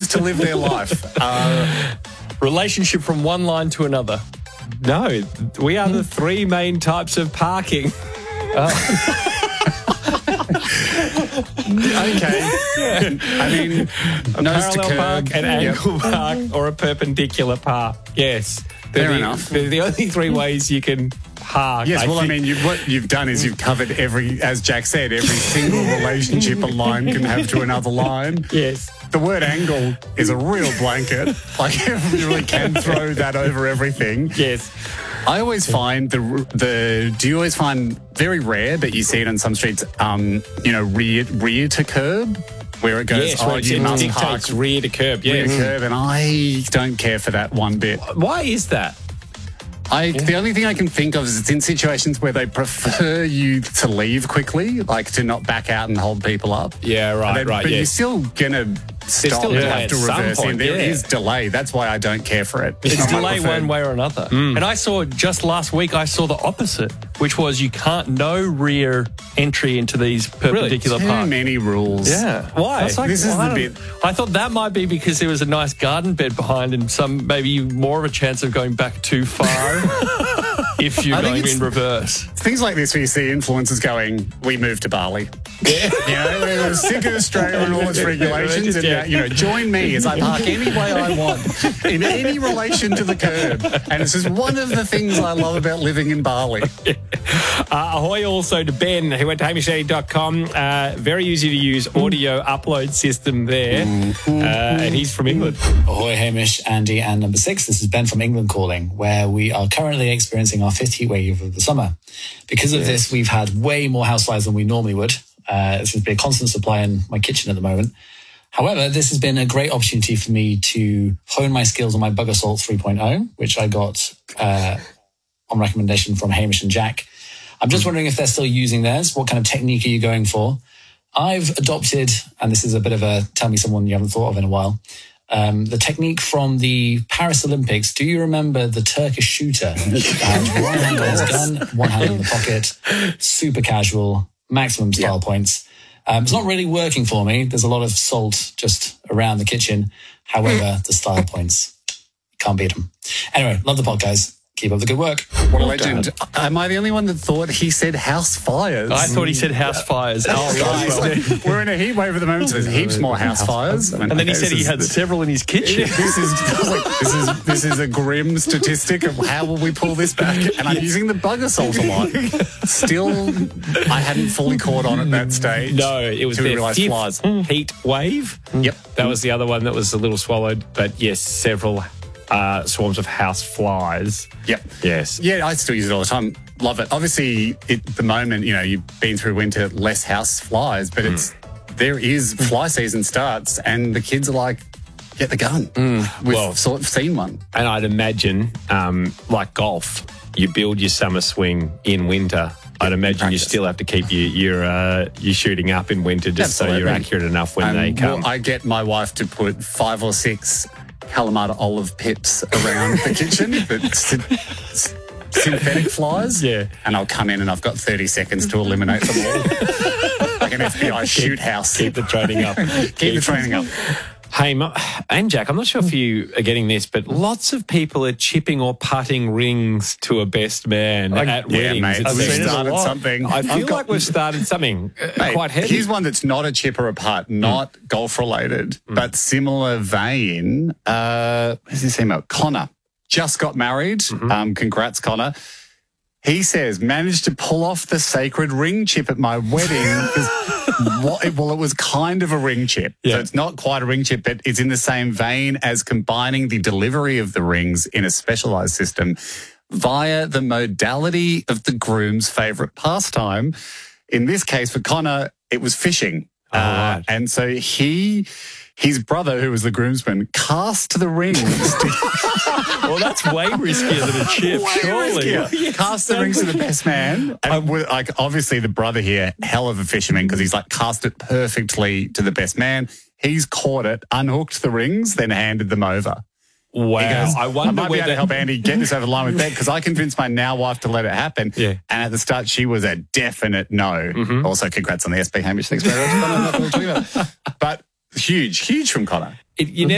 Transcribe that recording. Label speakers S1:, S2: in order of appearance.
S1: to live their life.
S2: Relationship from one line to another.
S3: No, we are the three main types of parking.
S1: Okay. I mean,
S3: A
S1: nose to
S3: parallel
S1: curb,
S3: park, an
S1: yep.
S3: angle park, or a perpendicular park. Yes.
S1: Fair enough.
S3: They're the only three ways you can park.
S1: Yes, well,
S3: think.
S1: I mean, what you've done is you've covered as Jack said, every single relationship a line can have to another line.
S3: Yes.
S1: The word angle is a real blanket. Like, you really can throw that over everything.
S3: Yes.
S1: I always find do you always find very rare that you see it on some streets, rear to curb, where it goes,
S3: Yes, where
S1: you
S3: it
S1: must
S3: dictates
S1: park
S3: rear to curb.
S1: rear
S3: Yes.
S1: to curb, and I don't care for that one bit.
S3: Why is that?
S1: The only thing I can think of is it's in situations where they prefer you to leave quickly, like to not back out and hold people up.
S3: Yeah, right,
S1: But you're
S3: yes.
S1: still going to stop
S3: still
S1: and
S3: delay
S1: have to
S3: at some
S1: reverse
S3: point,
S1: in. There
S3: yeah.
S1: is delay. That's why I don't care for it.
S2: It's
S1: not my
S2: delay
S1: preferred.
S2: one way or another. And I saw just last week, I saw the opposite, which was you can't no rear entry into these perpendicular
S1: Too
S2: parks.
S1: many rules.
S2: Yeah.
S3: Why?
S2: I was like,
S1: This is
S2: well,
S1: the
S2: I
S1: bit.
S2: don't- I thought that might be because there was a nice garden bed behind and maybe more of a chance of going back too far if you're
S1: I think
S2: going
S1: it's-
S2: in reverse.
S1: Things like this where you see influencers going, we moved to Bali.
S3: Yeah.
S1: We're sick of Australia and all its regulations, and join me as I park any way I want, in any relation to the curb. And this is one of the things I love about living in Bali.
S3: Ahoy also to Ben, who went to hamishday.com. Very easy to use audio upload system there. And he's from England.
S4: Ahoy, Hamish, Andy, and number 6. This is Ben from England calling, where we are currently experiencing our 5th heat wave of the summer. Because of this, we've had way more house flies than we normally would. It seems to be a constant supply in my kitchen at the moment. However, this has been a great opportunity for me to hone my skills on my Bug Assault 3.0, which I got on recommendation from Hamish and Jack. I'm just wondering if they're still using theirs. What kind of technique are you going for? I've adopted, and this is a bit of a tell me someone you haven't thought of in a while, the technique from the Paris Olympics. Do you remember the Turkish shooter? One hand on his gun, one hand in the pocket, super casual, maximum style points. It's not really working for me. There's a lot of salt just around the kitchen. However, the style points, can't beat them. Anyway, love the pod, guys. Keep up the good work.
S1: What a legend. Am I the only one that thought he said house fires?
S2: I thought he said house fires.
S1: He's like, we're in a heat wave at the moment, so there's heaps more house fires.
S2: And then he said he had several in his kitchen.
S1: This is a grim statistic of how will we pull this back? And I'm using the Bug Assault a lot. Still, I hadn't fully caught on at that stage.
S3: No, it was their
S1: realise
S3: 5th
S1: flies.
S3: heat wave.
S1: Yep.
S3: That was the other one that was a little swallowed. But yes, several swarms of house flies.
S1: Yep.
S3: Yes.
S1: Yeah, I still use it all the time. Love it. Obviously, at the moment, you've been through winter, less house flies, but there is fly season starts, and the kids are like, get the gun. We've sort of seen one.
S3: And I'd imagine, like golf, you build your summer swing in winter. I'd imagine you still have to keep your shooting up in winter just so you're accurate enough when they come.
S1: I get my wife to put 5 or 6 Kalamata olive pips around the kitchen, synthetic flies.
S3: Yeah.
S1: And I'll come in and I've got 30 seconds to eliminate them all. Like an FBI shoot house.
S3: Keep the training up.
S1: Keep the training up.
S3: Hey, and Jack, I'm not sure if you are getting this, but lots of people are chipping or putting rings to a best man at weddings.
S1: Mate,
S3: It
S1: we've
S3: seems a
S1: started
S3: lot.
S1: something.
S3: I feel like we've started something
S1: Mate,
S3: quite heavy.
S1: Here's one that's not a chip or a putt, not golf related, but similar vein. What's his email? Connor just got married. Congrats, Connor. He says, managed to pull off the sacred ring chip at my wedding. It was kind of a ring chip.
S3: Yeah.
S1: So it's not quite a ring chip, but it's in the same vein as combining the delivery of the rings in a specialized system via the modality of the groom's favorite pastime. In this case, for Connor, it was fishing.
S3: Right.
S1: And so his brother, who was the groomsman, cast the rings.
S2: Well, that's way riskier than a chip, surely.
S1: Cast the rings to the best man. And obviously the brother here, hell of a fisherman, because he's cast it perfectly to the best man. He's caught it, unhooked the rings, then handed them over.
S3: Wow.
S1: He goes,
S3: I wonder
S1: I might be able
S3: whether
S1: to help Andy get this over the line with Ben, because I convinced my now wife to let it happen.
S3: Yeah.
S1: And at the start, she was a definite no. Also, congrats on the SB, Hamish. Thanks very much. But huge from Connor.
S3: you